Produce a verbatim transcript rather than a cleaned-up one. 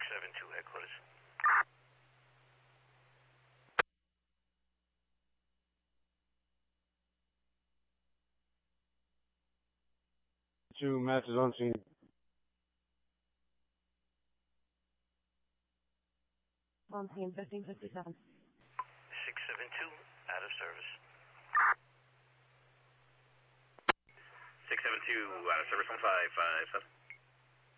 seven two, headquarters. Two matches on scene. On scene, fifteen fifty-seven. six seven two, out of service. six seven two, out of service, one five five seven.